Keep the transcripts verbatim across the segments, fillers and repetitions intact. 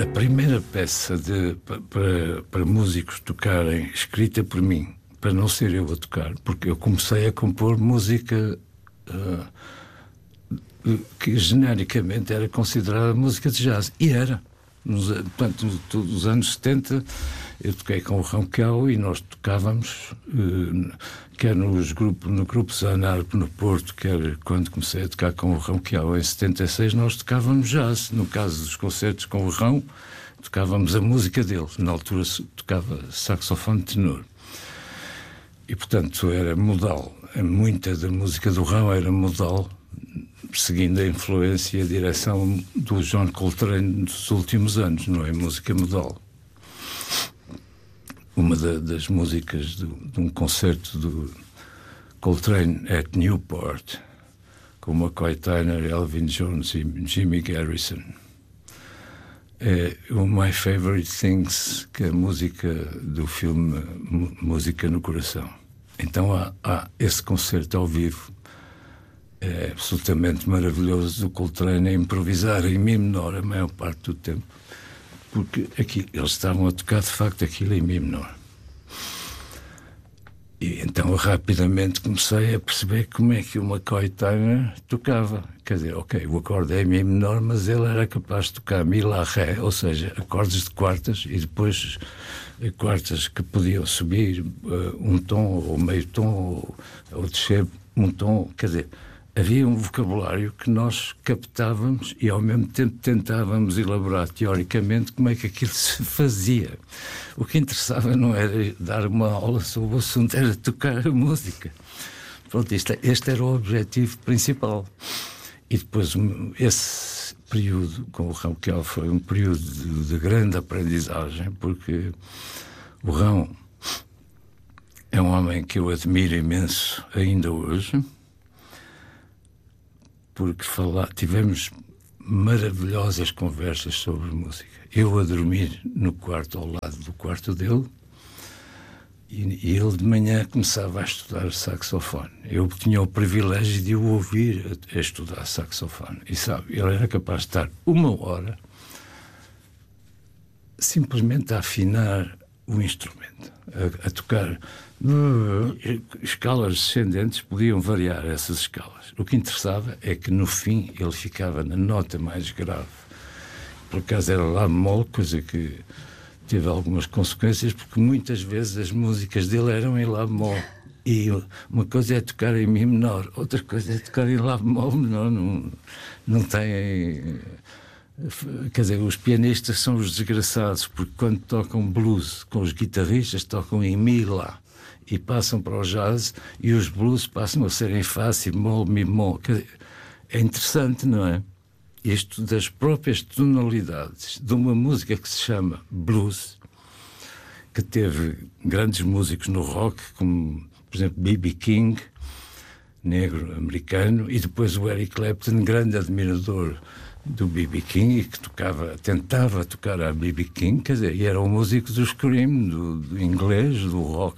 a primeira peça de, para, para músicos tocarem, escrita por mim, para não ser eu a tocar, porque eu comecei a compor música uh, que genericamente era considerada música de jazz, e era. Nos, portanto, nos anos setenta eu toquei com o Ronquial e nós tocávamos uh, quer nos grupos, no grupo Zanarp no Porto, quer quando comecei a tocar com o Ronquial em setenta e seis, nós tocávamos jazz. No caso dos concertos com o Rão, tocávamos a música dele. Na altura tocava saxofone tenor. E, portanto, era modal. Muita da música do Rão era modal, seguindo a influência e a direção do John Coltrane dos últimos anos, não é? Música modal. Uma da, das músicas do, de um concerto do Coltrane at Newport, com McCoy Tyner, Elvin Jones e Jimmy Garrison. É o My Favorite Things, que é a música do filme Música no Coração. Então há, há esse concerto ao vivo, é absolutamente maravilhoso, do Coltrane a improvisar em Mi menor a maior parte do tempo, porque aqui, eles estavam a tocar de facto aquilo em Mi menor. E então eu rapidamente comecei a perceber como é que o McCoy Tyner tocava. Quer dizer, ok, o acorde é em Mi menor, mas ele era capaz de tocar Mi, Lá, Ré, ou seja, acordes de quartas, e depois quartas que podiam subir uh, um tom, ou meio tom, ou, ou descer um tom. Quer dizer, havia um vocabulário que nós captávamos e ao mesmo tempo tentávamos elaborar teoricamente como é que aquilo se fazia. O que interessava não era dar uma aula sobre o assunto, era tocar a música. Pronto, este, este era o objetivo principal. E depois esse período com o Ronquial foi um período de, de grande aprendizagem, porque o Rão é um homem que eu admiro imenso ainda hoje, porque falar, tivemos maravilhosas conversas sobre música. Eu a dormir no quarto ao lado do quarto dele, e, e ele de manhã começava a estudar saxofone. Eu tinha o privilégio de o ouvir a, a estudar saxofone. E sabe, ele era capaz de estar uma hora simplesmente a afinar o instrumento, a, a tocar. Escalas descendentes podiam variar essas escalas. O que interessava é que no fim ele ficava na nota mais grave. Por acaso era Lá bemol, coisa que teve algumas consequências, porque muitas vezes as músicas dele eram em Lá bemol. E uma coisa é tocar em Mi menor, outra coisa é tocar em Lá bemol menor. Não, não tem. Quer dizer, os pianistas são os desgraçados, porque quando tocam blues com os guitarristas tocam em Mi, Lá, e passam para o jazz, e os blues passam a ser em Fá, Si, Mol, Mi, Mol. É interessante, não é? Isto das próprias tonalidades de uma música que se chama blues, que teve grandes músicos no rock, como, por exemplo, B B King, negro americano, e depois o Eric Clapton, grande admirador do B B King, e que tocava, tentava tocar a B B King, quer dizer, e era o músico do Scream, do, do inglês, do rock.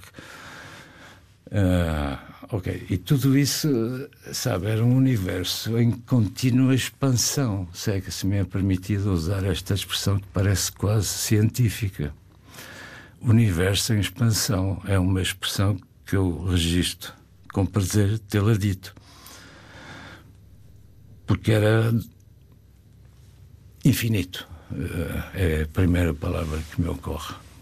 Uh, ok, e tudo isso, sabe, era um universo em contínua expansão, se é que se me é permitido usar esta expressão que parece quase científica. Universo em expansão é uma expressão que eu registro com prazer tê-la dito, porque era infinito. Uh, é a primeira palavra que me ocorre.